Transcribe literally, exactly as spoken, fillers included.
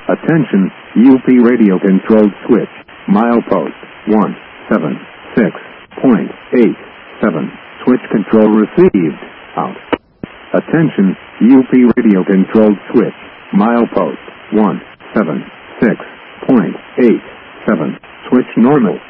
Attention, U P radio controlled switch. Milepost one seven six point eight seven. Switch control received. Out. Attention, U P radio controlled switch. Milepost one seven six point eight seven. Switch normal.